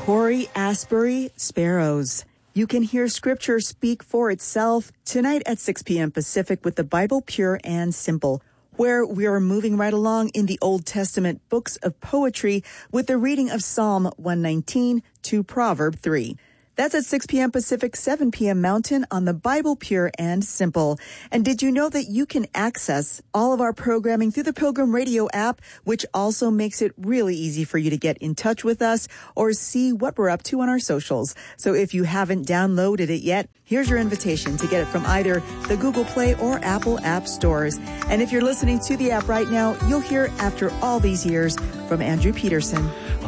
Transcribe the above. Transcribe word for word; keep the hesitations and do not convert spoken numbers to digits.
Corey Asbury, Sparrows. You can hear Scripture speak for itself tonight at six p.m. Pacific with the Bible Pure and Simple, where we are moving right along in the Old Testament books of poetry with the reading of Psalm one nineteen to Proverb three. That's at six p.m. Pacific, seven p.m. Mountain on the Bible Pure and Simple. And did you know that you can access all of our programming through the Pilgrim Radio app, which also makes it really easy for you to get in touch with us or see what we're up to on our socials. So if you haven't downloaded it yet, here's your invitation to get it from either the Google Play or Apple app stores. And if you're listening to the app right now, you'll hear After All These Years from Andrew Peterson.